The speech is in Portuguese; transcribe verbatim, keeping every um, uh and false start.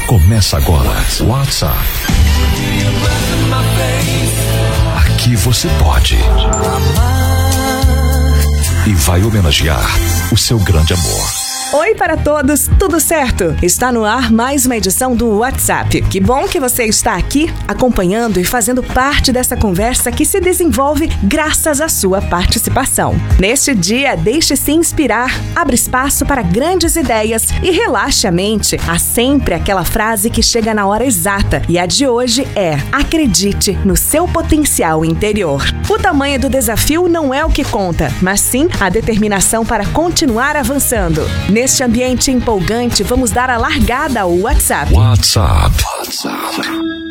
Começa agora. WhatsApp. Aqui você pode e vai homenagear o seu grande amor. Oi para todos, tudo certo? Está no ar mais uma edição do WhatsApp. Que bom que você está aqui acompanhando e fazendo parte dessa conversa que se desenvolve graças à sua participação. Neste dia, deixe-se inspirar, abra espaço para grandes ideias e relaxe a mente. Há sempre aquela frase que chega na hora exata e a de hoje é: acredite no seu potencial interior. O tamanho do desafio não é o que conta, mas sim a determinação para continuar avançando. Neste ambiente empolgante, vamos dar a largada ao WhatsApp. WhatsApp. WhatsApp.